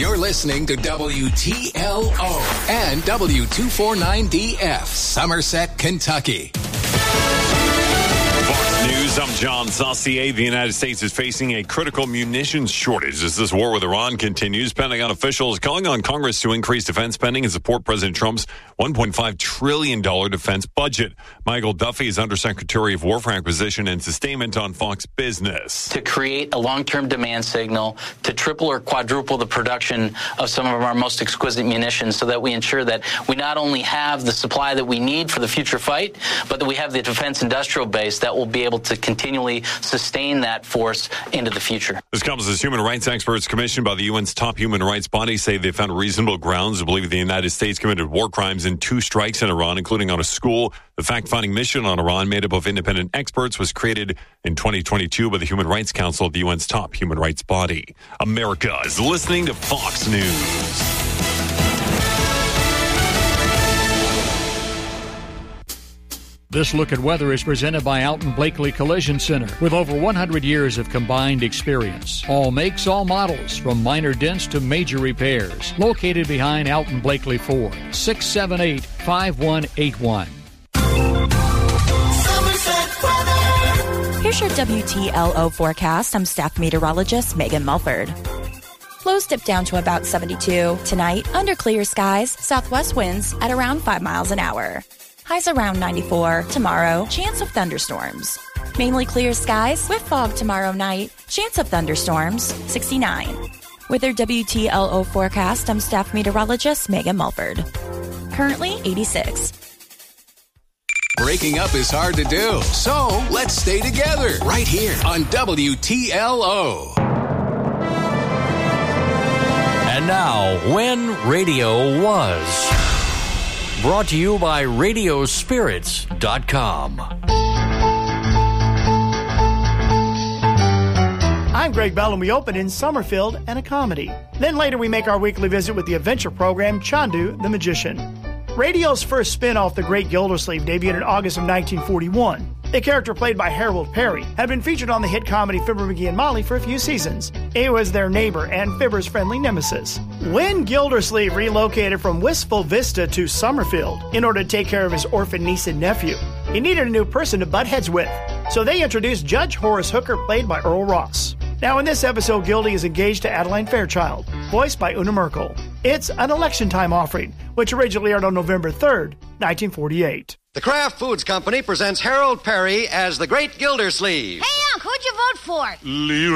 You're listening to WTLO and W249DF, Somerset, Kentucky. Fox News, I'm John Saucier. The United States is facing a critical munitions shortage as this war with Iran continues. Pentagon officials calling on Congress to increase defense spending and support President Trump's $1.5 trillion defense budget. Michael Duffy is Undersecretary of War for Acquisition and Sustainment on Fox Business. To create a long-term demand signal to triple or quadruple the production of some of our most exquisite munitions so that we ensure that we not only have the supply that we need for the future fight, but that we have the defense industrial base that will be able to continually sustain that force into the future. This comes as human rights experts commissioned by the UN's top human rights body say they found reasonable grounds to believe the United States committed war crimes in 2 strikes in Iran, including on a school. The fact-finding mission on Iran, made up of independent experts, was created in 2022 by the Human Rights Council, the UN's top human rights body. America is listening to Fox News. This look at weather is presented by Alton Blakely Collision Center. With over 100 years of combined experience. All makes, all models, from minor dents to major repairs. Located behind Alton Blakely Ford, 678-5181. Here's your WTLO forecast. I'm staff meteorologist Megan Mulford. Lows dip down to about 72. Tonight, under clear skies, southwest winds at around 5 miles an hour. Highs around 94. Tomorrow, chance of thunderstorms. Mainly clear skies with fog tomorrow night. Chance of thunderstorms, 69. With your WTLO forecast, I'm staff meteorologist Megan Mulford. Currently 86. Breaking up is hard to do, so let's stay together right here on WTLO. And now, When Radio Was. Brought to you by Radiospirits.com. I'm Greg Bell, and we open in Summerfield and a comedy. Then later we make our weekly visit with the adventure program, Chandu the Magician. Radio's first spin-off, The Great Gildersleeve, debuted in August of 1941. The character played by Harold Perry had been featured on the hit comedy Fibber McGee and Molly for a few seasons. It was their neighbor and Fibber's friendly nemesis. When Gildersleeve relocated from Wistful Vista to Summerfield in order to take care of his orphan niece and nephew, he needed a new person to butt heads with. So they introduced Judge Horace Hooker, played by Earl Ross. Now in this episode, Gildy is engaged to Adeline Fairchild, voiced by Una Merkel. It's an election time offering, which originally aired on November 3rd, 1948. The Kraft Foods Company presents Harold Perry as the Great Gildersleeve. Hey, Unc, who'd you vote for?